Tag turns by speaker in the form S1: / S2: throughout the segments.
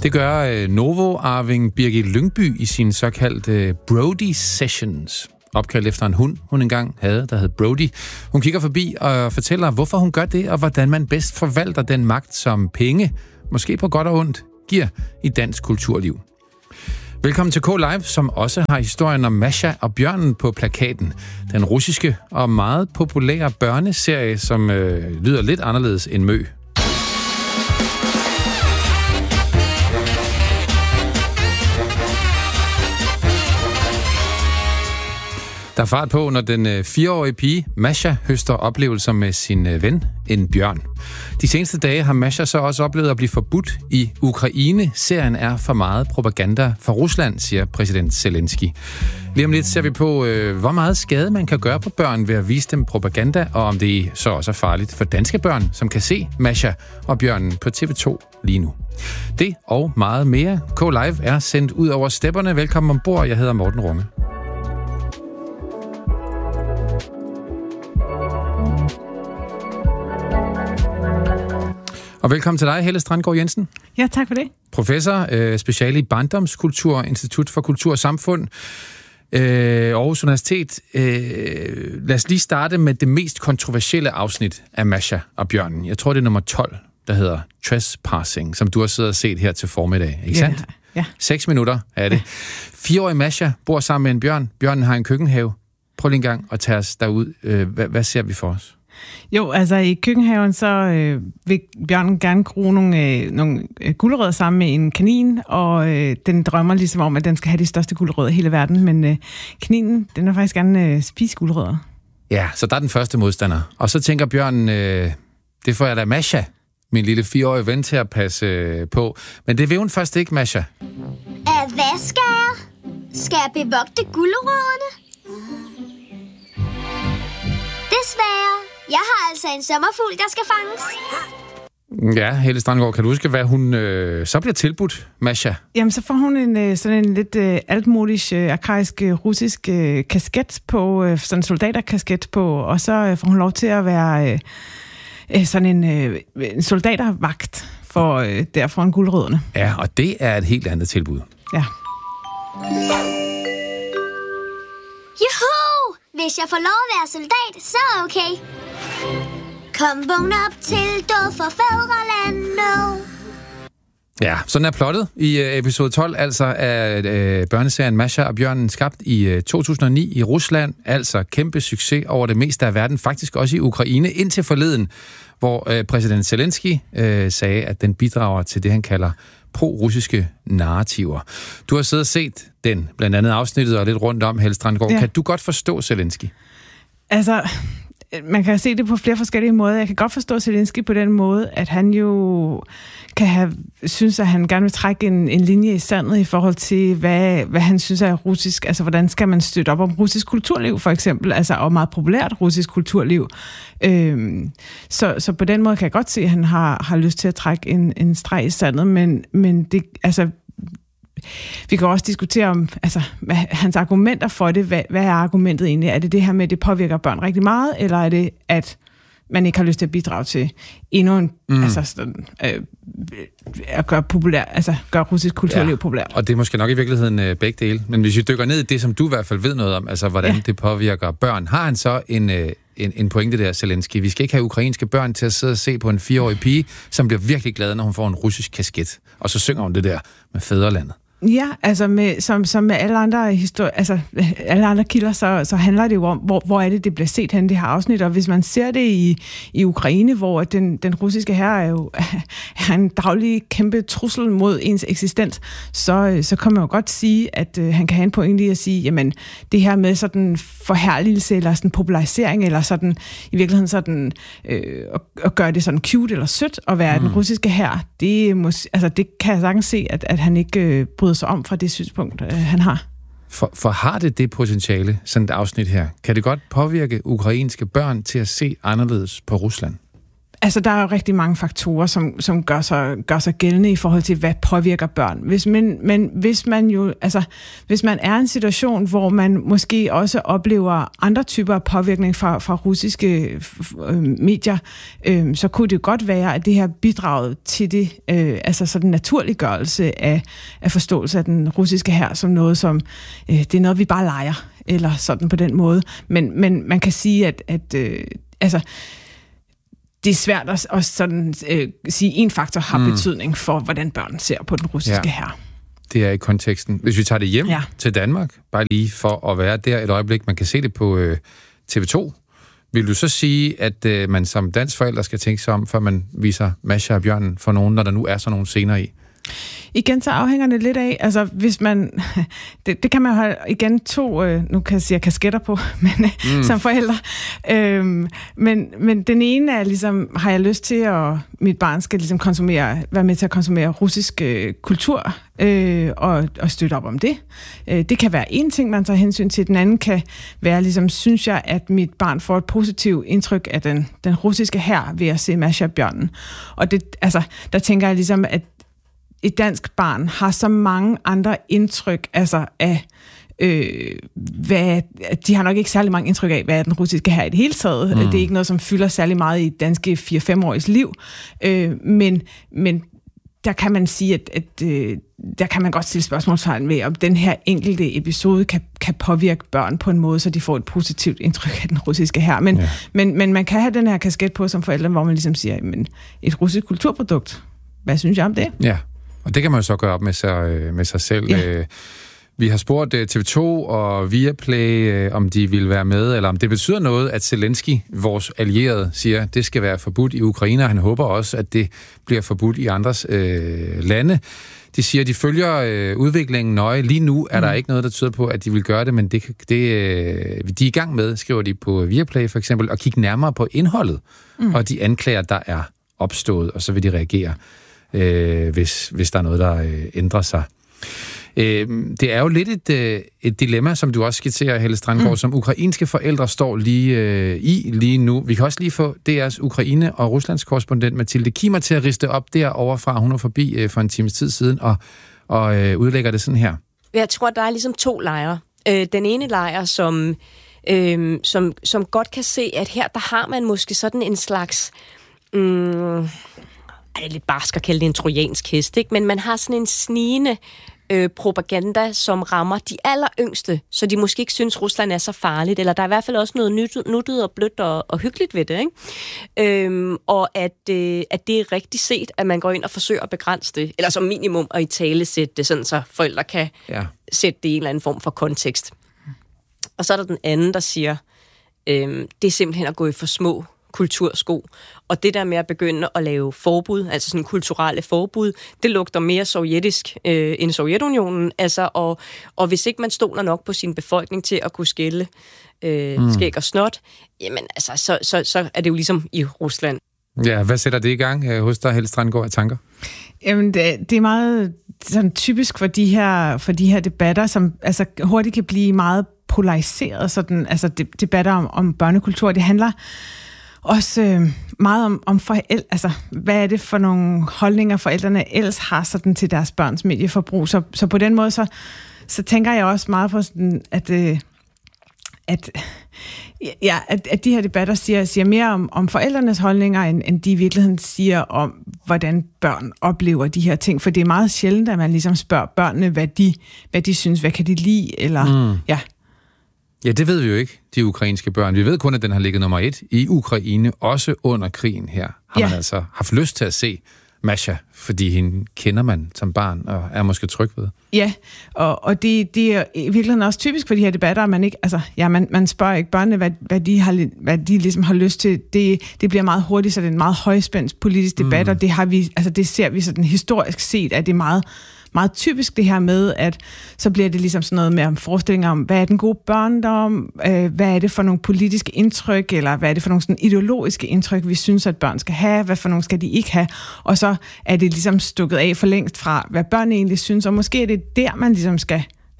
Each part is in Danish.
S1: Det gør Novo-arving Birgit Lyngby i sine såkaldte Brody Sessions. Opkaldt efter en hund, hun engang havde, der hed Brody. Hun kigger forbi og fortæller, hvorfor hun gør det, og hvordan man bedst forvalter den magt, som penge, måske på godt og ondt, giver i dansk kulturliv. Velkommen til K-Live, som også har historien om Masha og bjørnen på plakaten. Den russiske og meget populære børneserie, som lyder lidt anderledes end Mø. Der er fart på, når den 4-årige pige, Masha, høster oplevelser med sin ven, en bjørn. De seneste dage har Masha så også oplevet at blive forbudt i Ukraine. Serien er for meget propaganda for Rusland, siger præsident Zelensky. Lige om lidt ser vi på, hvor meget skade man kan gøre på børn ved at vise dem propaganda, og om det så også er farligt for danske børn, som kan se Masha og bjørnen på TV2 lige nu. Det og meget mere. K-Live er sendt ud over stepperne. Velkommen ombord. Jeg hedder Morten Runge. Og velkommen til dig, Helle Strandgaard Jensen.
S2: Ja, tak for det.
S1: Professor, speciale i barndomskultur, Institut for Kultur og Samfund, Aarhus Universitet. Lad os lige starte med det mest kontroversielle afsnit af Masha og bjørnen. Jeg tror, det er nummer 12, der hedder Trespassing, som du har siddet og set her til formiddag, ikke sandt?
S2: Ja.
S1: 6 minutter er det. 4-årige Masha bor sammen med en bjørn. Bjørnen har en køkkenhave. Prøv lige en gang at tage os derud. Hvad ser vi for os?
S2: Jo, altså i køkkenhaven, så vil bjørnen gerne gro nogle gulerødder sammen med en kanin, og den drømmer ligesom om, at den skal have de største gulerødder i hele verden, men kaninen, den vil faktisk gerne spise gulerødder. Ja,
S1: så der er den første modstander. Og så tænker bjørnen, det får jeg da Masha, min lille 4-årige ven, til at passe på. Men det vil hun først ikke, Masha.
S3: Hvad skal jeg? Skal jeg bevogte gulerødderne? Desværre. Jeg har altså en sommerfugl, der skal fanges.
S1: Ja, Helle Strandgaard, kan du huske, hvad hun så bliver tilbudt, Masha?
S2: Jamen, så får hun sådan en lidt altmodisk, arkaisk, russisk kasket på, sådan en soldaterkasket på, og så får hun lov til at være sådan en soldatervagt for der foran gulerødderne.
S1: Ja, og det er et helt andet tilbud.
S2: Ja.
S3: Juhu! Hvis jeg får lov at være soldat, så okay. Kom, vågn op til død for fædrelandet.
S1: Ja, sådan er plottet i episode 12, altså af børneserien Masha og bjørnen, skabt i 2009 i Rusland. Altså kæmpe succes over det meste af verden, faktisk også i Ukraine, indtil forleden, hvor præsident Zelensky sagde, at den bidrager til det, han kalder pro-russiske narrativer. Du har siddet og set den, blandt andet afsnittet og lidt rundt om, Helle Strandgaard. Ja. Kan du godt forstå Zelensky?
S2: Altså, man kan se det på flere forskellige måder. Jeg kan godt forstå Zelensky på den måde, at han jo synes, at han gerne vil trække en linje i sandet i forhold til, hvad han synes er russisk. Altså, hvordan skal man støtte op om russisk kulturliv, for eksempel, altså, og meget populært russisk kulturliv. Så på den måde kan jeg godt se, at han har lyst til at trække en streg i sandet, men det, altså, vi kan også diskutere om hans argumenter for det. Hvad er argumentet egentlig? Er det her med, at det påvirker børn rigtig meget, eller er det, at man ikke har lyst til at bidrage til endnu en, at gøre russisk kulturliv populært?
S1: Og det er måske nok i virkeligheden begge dele. Men hvis vi dykker ned i det, som du i hvert fald ved noget om, altså hvordan det påvirker børn, har han så en pointe der, Zelensky? Vi skal ikke have ukrainske børn til at sidde og se på en 4-årig pige, som bliver virkelig glad, når hun får en russisk kasket. Og så synger hun det der med fædrelandet.
S2: Ja, altså som med alle andre alle andre kilder, så handler det jo om, hvor er det bliver set hen, det her afsnit. Og hvis man ser det i Ukraine, hvor den russiske hær er en daglig kæmpe trussel mod ens eksistens, så kan man jo godt sige, at han kan have en pointe i at sige, jamen det her med sådan forherligelse, eller sådan popularisering, eller sådan i virkeligheden sådan at gøre det sådan cute eller sødt at være den russiske hær, det kan jeg sagtens se, at han ikke bryder sig om fra det synspunkt, han har.
S1: For har det potentiale, sådan et afsnit her? Kan det godt påvirke ukrainske børn til at se anderledes på Rusland?
S2: Altså, der er jo rigtig mange faktorer, som gør sig gældende i forhold til, hvad påvirker børn. Hvis man er i en situation, hvor man måske også oplever andre typer af påvirkning fra russiske medier, så kunne det godt være, at det her bidraget til det, altså sådan en naturliggørelse af forståelse af den russiske hær som noget, som det er noget, vi bare leger, eller sådan på den måde. Men man kan sige, at det er svært at sådan, sige, en faktor har betydning for, hvordan børn ser på den russiske hær.
S1: Det er i konteksten. Hvis vi tager det hjem til Danmark, bare lige for at være der et øjeblik, man kan se det på TV2, vil du så sige, at man som dansk forælder skal tænke sig om, før man viser Masha og bjørnen for nogen, når der nu er sådan nogle scener i?
S2: Igen, så afhænger det lidt af, altså hvis man, det kan man have igen nu kan jeg sige kasketter på, men som forældre. Men den ene er ligesom, har jeg lyst til, at mit barn skal ligesom være med til at konsumere russisk kultur, og støtte op om det. Det kan være en ting, man tager hensyn til. Den anden kan være, ligesom, synes jeg, at mit barn får et positivt indtryk af den russiske hær ved at se Masha bjørnen. Og det, altså, der tænker jeg ligesom, at et dansk barn har så mange andre indtryk, altså af, de har nok ikke særlig mange indtryk af, hvad er den russiske hær i det hele taget. Det er ikke noget, som fylder særlig meget i danske 4-5-åriges liv. Men der kan man sige, at der kan man godt stille spørgsmålstegn ved, om den her enkelte episode kan påvirke børn på en måde, så de får et positivt indtryk af den russiske hær. Men man kan have den her kasket på som forældre, hvor man ligesom siger, men et russisk kulturprodukt, hvad synes jeg om det?
S1: Ja. Og det kan man jo så gøre op med sig selv. Ja. Vi har spurgt TV2 og Viaplay, om de vil være med, eller om det betyder noget, at Zelensky, vores allierede, siger, at det skal være forbudt i Ukraine, og han håber også, at det bliver forbudt i andres lande. De siger, at de følger udviklingen nøje. Lige nu er der ikke noget, der tyder på, at de vil gøre det, men de er i gang med, skriver de på Viaplay for eksempel, at kigge nærmere på indholdet, og de anklager, der er opstået, og så vil de reagere, hvis der er noget, der ændrer sig. Det er jo lidt et dilemma, som du også skitserer, Helle Strandgaard, som ukrainske forældre står lige nu. Vi kan også lige få DR's Ukraine- og Ruslands korrespondent Mathilde Kimer til at riste op deroverfra. Hun var forbi for en times tid siden og udlægger det sådan her. Jeg
S4: tror, der er ligesom to lejre. Den ene lejr, som godt kan se, at her der har man måske sådan en slags... det er lidt barsk at kalde det en trojansk hest, ikke? Men man har sådan en snigende propaganda, som rammer de alleryngste, så de måske ikke synes, Rusland er så farligt, eller der er i hvert fald også noget nuttet og blødt og hyggeligt ved det, ikke? Og at det er rigtig set, at man går ind og forsøger at begrænse det, eller som minimum at italesætte det, sådan så forældre kan sætte det i en eller anden form for kontekst. Og så er der den anden, der siger, det er simpelthen at gå i for små kultursko. Og det der med at begynde at lave forbud, altså sådan kulturelle forbud, det lugter mere sovjetisk end Sovjetunionen. Altså, og hvis ikke man stoler nok på sin befolkning til at kunne skille skæg og snot, jamen altså, så er det jo ligesom i Rusland.
S1: Ja, hvad sætter det i gang hos dig, Helle Strandgaard, af tanker?
S2: Jamen, det er meget sådan typisk for de her debatter, som altså hurtigt kan blive meget polariseret. Sådan, altså debatter om børnekultur, det handler også meget om forældre, altså hvad er det for nogle holdninger forældrene ellers har sådan til deres børns medieforbrug. Så på den måde, så tænker jeg også meget på sådan, at de her debatter siger mere om forældrenes holdninger, end de i virkeligheden siger om, hvordan børn oplever de her ting. For det er meget sjældent, at man ligesom spørger børnene, hvad de synes, hvad kan de lide, eller
S1: Ja, det ved vi jo ikke, de ukrainske børn. Vi ved kun, at den har ligget nummer 1 i Ukraine, også under krigen her. Har man altså haft lyst til at se Masha, fordi hende kender man som barn og er måske tryg ved.
S2: Ja, og det er i virkeligheden også typisk for de her debatter, at man ikke, altså, man spørger ikke børnene, hvad de ligesom har lyst til. Det bliver meget hurtigt, så det er en meget højspændt politisk debat, og det ser vi sådan historisk set, at det er meget meget typisk det her med, at så bliver det ligesom sådan noget med forestillinger om, hvad er den gode børndom, hvad er det for nogle politiske indtryk, eller hvad er det for nogle sådan ideologiske indtryk, vi synes, at børn skal have, hvad for nogle skal de ikke have, og så er det ligesom stukket af for længst fra, hvad børn egentlig synes, og måske er det der, man ligesom skal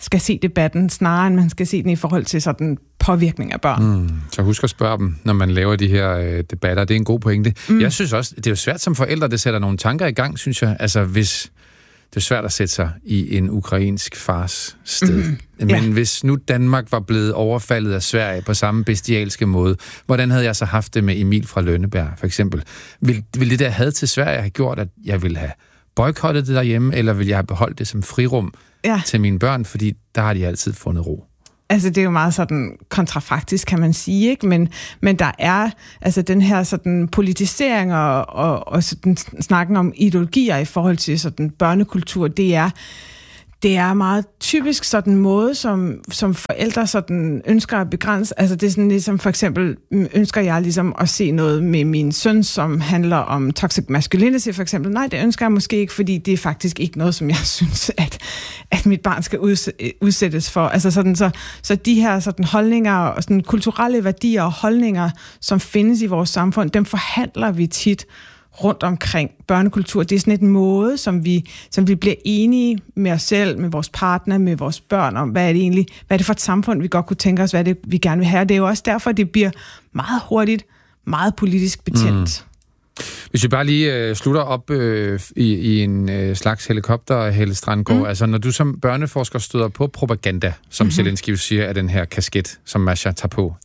S2: skal se debatten, snarere end man skal se den i forhold til sådan påvirkning af børn.
S1: Så husk at spørge dem, når man laver de her debatter. Det er en god pointe. Jeg synes også, det er jo svært som forældre, det sætter nogle tanker i gang, synes jeg. Altså, hvis det er svært at sætte sig i en ukrainsk fars sted. Men hvis nu Danmark var blevet overfaldet af Sverige på samme bestialske måde, hvordan havde jeg så haft det med Emil fra Lønneberg, for eksempel? Vil det der had til Sverige have gjort, at jeg ville have boykottet det derhjemme, eller vil jeg have beholdt det som frirum til mine børn, fordi der har de altid fundet ro?
S2: Altså, det er jo meget sådan kontrafaktisk, kan man sige, ikke? Men der er altså den her sådan politisering og sådan snakken om ideologier i forhold til sådan børnekultur, det er meget typisk sådan måde, som forældre sådan ønsker at begrænse. Altså det er sådan ligesom, for eksempel ønsker jeg ligesom at se noget med min søn, som handler om toxic masculinity, for eksempel. Nej, det ønsker jeg måske ikke, fordi det er faktisk ikke noget, som jeg synes, at mit barn skal udsættes for. Altså sådan, så de her sådan holdninger og sådan kulturelle værdier og holdninger, som findes i vores samfund, dem forhandler vi tit rundt omkring børnekultur. Det er sådan et måde, som vi bliver enige med os selv, med vores partner, med vores børn om, hvad er det for et samfund, vi godt kunne tænke os, hvad er det, vi gerne vil have. Det er jo også derfor, det bliver meget hurtigt, meget politisk betændt.
S1: Hvis vi bare lige slutter op i en slags helikopter, Helle Strandgaard, altså når du som børneforsker støder på propaganda, som Zelensky siger, af den her kasket, som Masha tager på,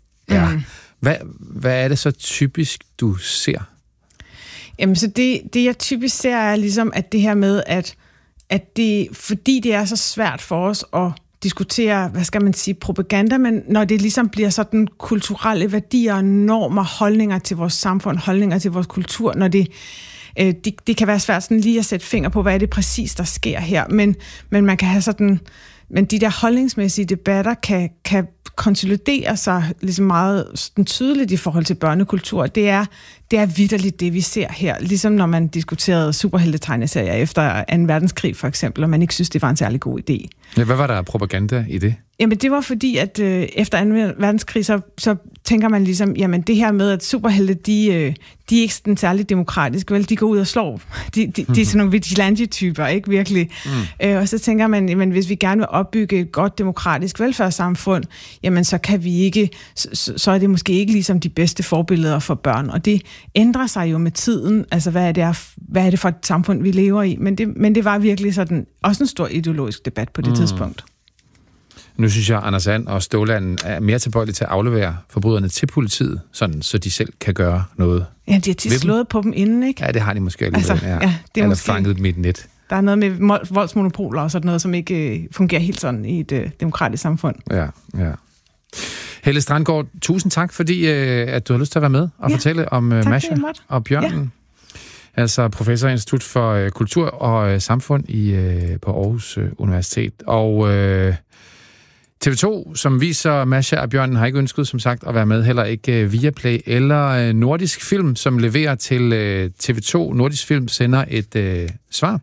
S1: hvad er det så typisk, du ser?
S2: Jamen, så det jeg typisk ser, er ligesom, at det her med, at det, fordi det er så svært for os at diskutere, hvad skal man sige, propaganda, men når det ligesom bliver sådan kulturelle værdier, normer, holdninger til vores samfund, holdninger til vores kultur, når det kan være svært sådan lige at sætte finger på, hvad er det præcis, der sker her, men man kan have sådan, men de der holdningsmæssige debatter kan konsolidere sig ligesom meget tydeligt i forhold til børnekultur. Det er vitterligt det, vi ser her. Ligesom når man diskuterede superheltetegneserier efter 2. verdenskrig, for eksempel, og man ikke synes, det var en særlig god idé.
S1: Ja, hvad var der propaganda i det?
S2: Jamen, det var fordi, at efter 2. verdenskrig, så tænker man ligesom, jamen det her med, at superhelte, de er ikke sådan særlig demokratiske, vel? De går ud og slår. De er sådan nogle vigilante-typer, ikke virkelig? Og så tænker man, jamen hvis vi gerne vil opbygge et godt demokratisk velfærdssamfund, jamen så kan vi ikke, så er det måske ikke ligesom de bedste forbilleder for børn. Og det ændrer sig jo med tiden, altså hvad er det for et samfund, vi lever i? Men det var virkelig sådan, også en stor ideologisk debat på det tidspunkt.
S1: Nu synes jeg, Anders And og Ståland er mere tilbøjelige til at aflevere forbryderne til politiet, sådan, så de selv kan gøre noget.
S2: Ja, de har tit slået på dem inden, ikke?
S1: Ja, det har de måske alligevel. Altså, det er eller måske fanget dem i et net.
S2: Der er noget med voldsmonopoler og sådan noget, som ikke fungerer helt sådan i et demokratisk samfund.
S1: Ja. Helle Strandgaard, tusind tak, fordi at du har lyst til at være med og fortælle om Masha og bjørnen. Ja. Altså professor i Institut for Kultur og Samfund på Aarhus Universitet. Og TV2, som viser Masha og bjørnen, har ikke ønsket, som sagt, at være med, heller ikke Viaplay eller Nordisk Film, som leverer til TV2. Nordisk Film sender et svar,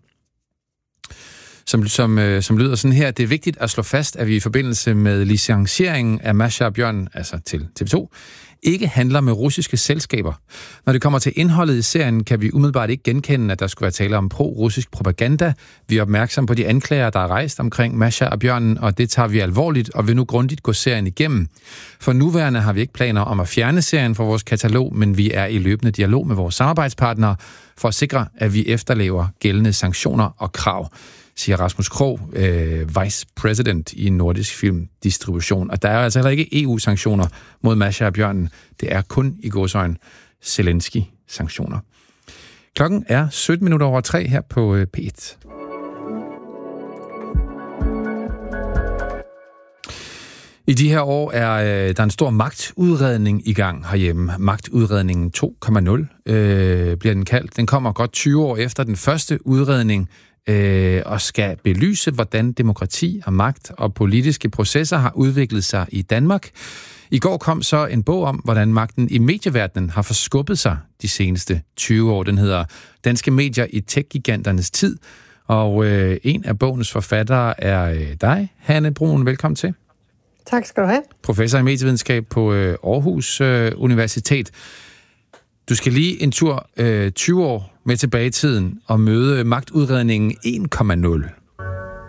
S1: som lyder sådan her. Det er vigtigt at slå fast, at vi i forbindelse med licenseringen af Masha og bjørnen, altså til TV2, ikke handler med russiske selskaber. Når det kommer til indholdet i serien, kan vi umiddelbart ikke genkende, at der skulle være tale om pro-russisk propaganda. Vi er opmærksom på de anklager, der er rejst omkring Masha og bjørnen, og det tager vi alvorligt, og vil nu grundigt gå serien igennem. For nuværende har vi ikke planer om at fjerne serien fra vores katalog, men vi er i løbende dialog med vores samarbejdspartnere for at sikre, at vi efterlever gældende sanktioner og krav, siger Rasmus Krog, vice president i Nordisk Film Distribution. Og der er altså heller ikke EU-sanktioner mod Masha og bjørnen. Det er kun i gåseøjne Zelensky-sanktioner. Klokken er 3:17 her på P1. I de her år er der en stor magtudredning i gang herhjemme. Magtudredningen 2.0 bliver den kaldt. Den kommer godt 20 år efter den første udredning, og skal belyse, hvordan demokrati og magt og politiske processer har udviklet sig i Danmark. I går kom så en bog om, hvordan magten i medieverdenen har forskubbet sig de seneste 20 år. Den hedder Danske Medier i tech-giganternes tid, og en af bogens forfattere er dig, Hanne Brun. Velkommen til.
S5: Tak skal du have.
S1: Professor i medievidenskab på Aarhus Universitet. Du skal lige en tur 20 år med tilbage i tiden og møde magtudredningen 1.0.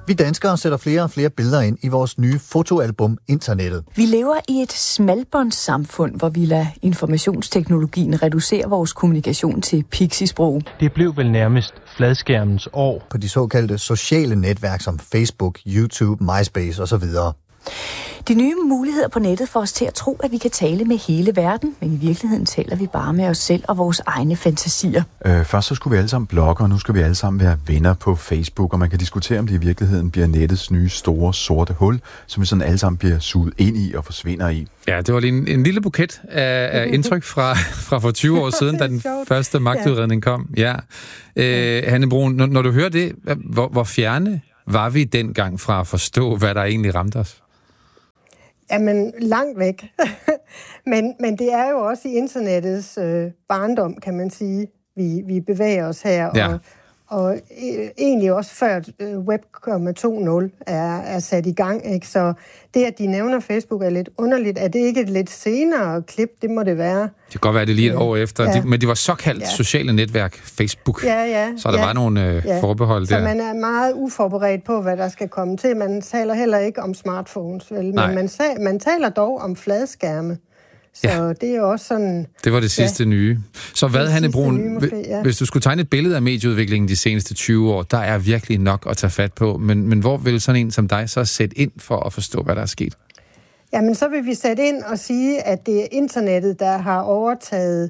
S5: Vi danskere sætter flere og flere billeder ind i vores nye fotoalbum Internettet.
S6: Vi lever i et smalbåndssamfund, hvor vi lader informationsteknologien reducere vores kommunikation til pixisprog.
S7: Det blev vel nærmest fladskærmens år.
S5: På de såkaldte sociale netværk som Facebook, YouTube, MySpace osv.
S6: De nye muligheder på nettet får os til at tro, at vi kan tale med hele verden, men i virkeligheden taler vi bare med os selv og vores egne fantasier.
S8: Først så skulle vi alle sammen blogge, og nu skal vi alle sammen være venner på Facebook, og man kan diskutere, om det i virkeligheden bliver nettets nye store sorte hul, som vi sådan alle sammen bliver suget ind i og forsvinder i.
S1: Ja, det var lige en lille buket af indtryk fra for 20 år siden, da den første magtudredning kom. Ja. Hanne Brun, når du hører det, hvor fjerne var vi dengang fra at forstå, hvad der egentlig ramte os?
S9: Jamen, langt væk. men det er jo også i internettets barndom, kan man sige, vi bevæger os her. Ja. Og egentlig også før Web 2.0 er sat i gang. Ikke? Så det, at de nævner Facebook, er lidt underligt. Er det ikke et lidt senere klip? Det må det være.
S1: Det kan godt være, det lige et år efter. Ja. Men det var såkaldt sociale netværk, Facebook.
S9: Ja.
S1: Så der var nogle forbehold der.
S9: Så man er meget uforberedt på, hvad der skal komme til. Man taler heller ikke om smartphones, vel? Men man taler dog om fladskærme. Så det er jo også sådan...
S1: Det var det sidste nye. Så hvad, Hanne Brun, hvis du skulle tegne et billede af medieudviklingen de seneste 20 år, der er virkelig nok at tage fat på. Men hvor vil sådan en som dig så sætte ind for at forstå, hvad der er sket?
S9: Jamen, så vil vi sætte ind og sige, at det er internettet, der har overtaget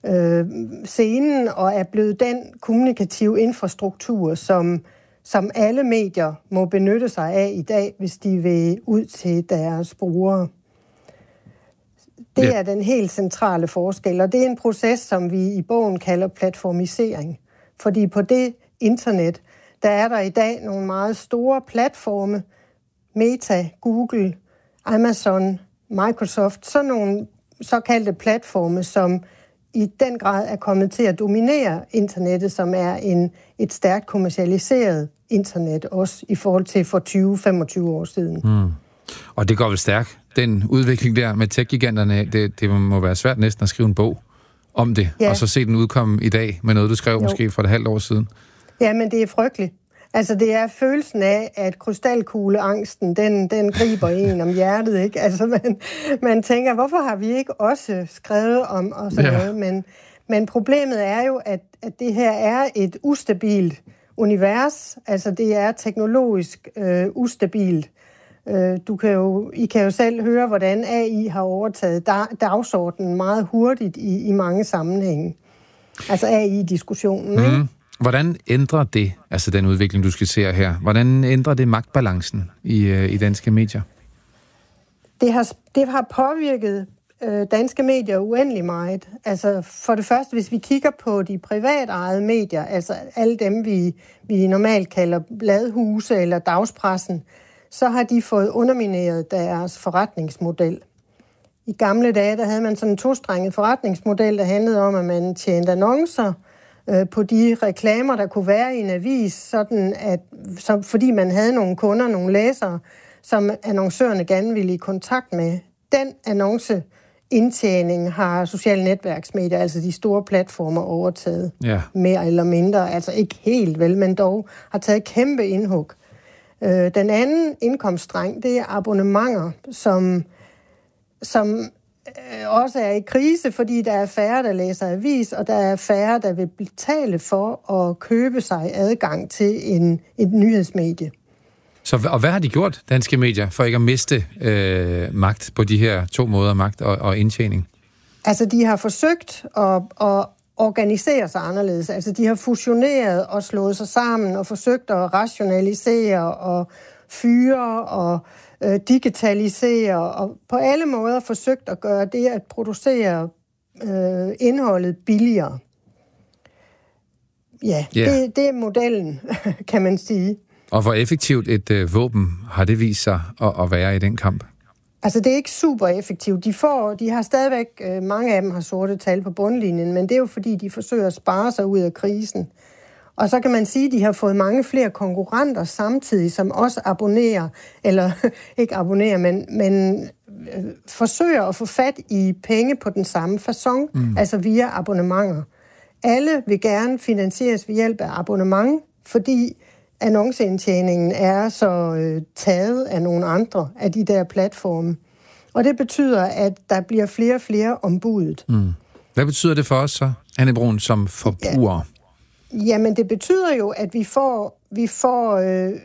S9: scenen og er blevet den kommunikative infrastruktur, som alle medier må benytte sig af i dag, hvis de vil ud til deres brugere. Det er den helt centrale forskel, og det er en proces, som vi i bogen kalder platformisering. Fordi på det internet, der er der i dag nogle meget store platforme, Meta, Google, Amazon, Microsoft, sådan nogle såkaldte platforme, som i den grad er kommet til at dominere internettet, som er et stærkt kommercialiseret internet, også i forhold til for 20-25 år siden.
S1: Og det går vel stærkt, den udvikling der med tech-giganterne. Det må være svært næsten at skrive en bog om det, og så se den udkomme i dag med noget, du skrev måske for et halvt år siden. Ja,
S9: men det er frygteligt. Altså, det er følelsen af, at krystalkugleangsten, den griber en om hjertet, ikke? Altså, man tænker, hvorfor har vi ikke også skrevet om og sådan noget? Men problemet er jo, at det her er et ustabilt univers. Altså, det er teknologisk ustabilt. I kan jo selv høre, hvordan AI har overtaget dagsordenen meget hurtigt i mange sammenhænge. Altså AI-diskussionen, ikke?
S1: Hvordan ændrer det, altså den udvikling, du skitserer her, hvordan ændrer det magtbalancen i danske medier?
S9: Det har påvirket danske medier uendelig meget. Altså for det første, hvis vi kigger på de privatejede medier, altså alle dem, vi normalt kalder bladhuse eller dagspressen, så har de fået undermineret deres forretningsmodel. I gamle dage, der havde man sådan en tostrenget forretningsmodel, der handlede om, at man tjente annoncer på de reklamer, der kunne være i en avis, sådan fordi man havde nogle kunder, nogle læsere, som annoncørerne gerne ville i kontakt med. Den annonceindtjening har sociale netværksmedier, altså de store platformer, overtaget mere eller mindre. Altså ikke helt vel, men dog har taget kæmpe indhug. Den anden indkomststreng, det er abonnementer, som også er i krise, fordi der er færre, der læser avis, og der er færre, der vil betale for at købe sig adgang til et nyhedsmedie.
S1: Og hvad har de gjort, danske medier, for ikke at miste magt på de her to måder, magt og indtjening?
S9: Altså, de har forsøgt at organisere sig anderledes. Altså, de har fusioneret og slået sig sammen og forsøgt at rationalisere og fyre og digitalisere og på alle måder forsøgt at gøre det at producere indholdet billigere. Ja, det er modellen, kan man sige.
S1: Og hvor effektivt et våben har det vist sig at være i den kamp?
S9: Altså, det er ikke super effektivt. De har stadigvæk, mange af dem har sorte tal på bundlinjen, men det er jo fordi, de forsøger at spare sig ud af krisen. Og så kan man sige, at de har fået mange flere konkurrenter samtidig, som også abonnerer, eller ikke abonnerer, men forsøger at få fat i penge på den samme facon, altså via abonnementer. Alle vil gerne finansieres ved hjælp af abonnement, fordi annonceindtjeningen er så taget af nogle andre af de der platforme. Og det betyder, at der bliver flere og flere om budet.
S1: Hvad betyder det for os så, Anne Brun, som forbrugere?
S9: Jamen, det betyder jo, at vi får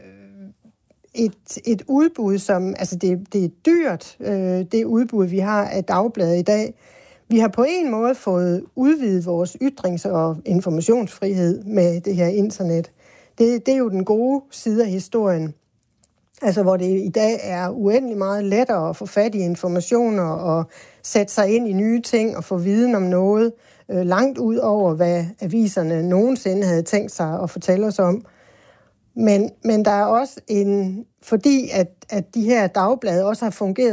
S9: et udbud, som... Altså, det er dyrt, det udbud, vi har af dagblade i dag. Vi har på en måde fået udvidet vores ytrings- og informationsfrihed med det her internet. Det er jo den gode side af historien. Altså, hvor det i dag er uendelig meget lettere at få fat i informationer og sætte sig ind i nye ting og få viden om noget langt ud over, hvad aviserne nogensinde havde tænkt sig at fortælle os om. Men der er også fordi at de her dagblade også har fungeret